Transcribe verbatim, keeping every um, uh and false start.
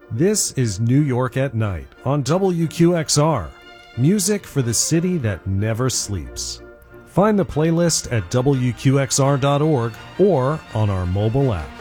This is New York at Night on W Q X R, music for the city that never sleeps. Find the playlist at W Q X R dot org or on our mobile app.